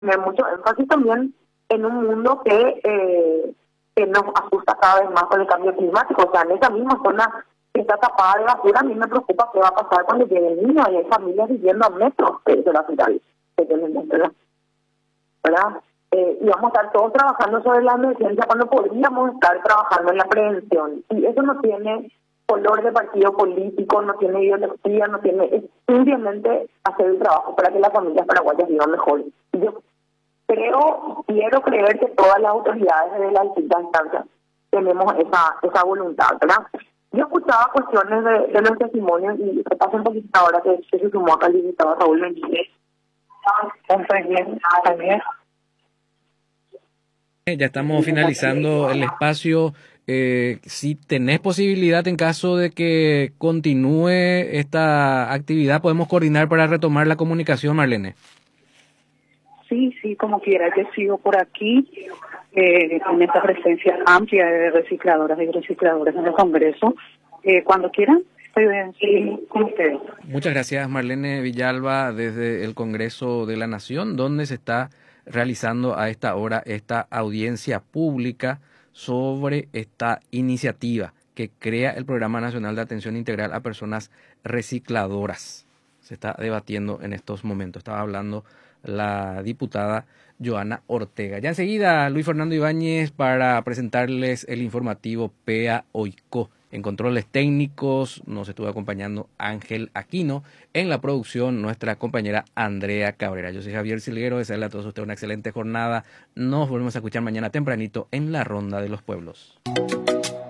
poner mucho énfasis también en un mundo que nos asusta cada vez más con el cambio climático. O sea, en esa misma zona que está tapada de basura, a mí me preocupa qué va a pasar cuando llegue el niño. Y hay familias viviendo a metros de la ciudad, ¿verdad? Y vamos a estar todos trabajando sobre la emergencia cuando podríamos estar trabajando en la prevención. Y eso no tiene color de partido político, no tiene ideología, no tiene... Es simplemente hacer el trabajo para que las familias paraguayas vivan mejor. Y yo quiero creer que todas las autoridades de las distintas instancias tenemos esa voluntad, ¿verdad? Yo escuchaba cuestiones de los testimonios y repasé un poquito ahora que se sumó acá el diputado Raúl Benítez. También. Ya estamos finalizando el espacio. Si tenés posibilidad, en caso de que continúe esta actividad, podemos coordinar para retomar la comunicación, Marlene. Sí, como quiera, yo sigo por aquí con esta presencia amplia de recicladoras y recicladores en el Congreso. Cuando quieran, estoy con ustedes. Muchas gracias, Marlene Villalba, desde el Congreso de la Nación, donde se está realizando a esta hora esta audiencia pública sobre esta iniciativa que crea el Programa Nacional de Atención Integral a Personas Recicladoras. Se está debatiendo en estos momentos. Estaba hablando la diputada Joana Ortega. Ya enseguida, Luis Fernando Ibáñez para presentarles el informativo PEA OICO. En controles técnicos nos estuvo acompañando Ángel Aquino. En la producción, nuestra compañera Andrea Cabrera. Yo soy Javier Silguero. Desearle a todos ustedes una excelente jornada. Nos volvemos a escuchar mañana tempranito en la Ronda de los Pueblos.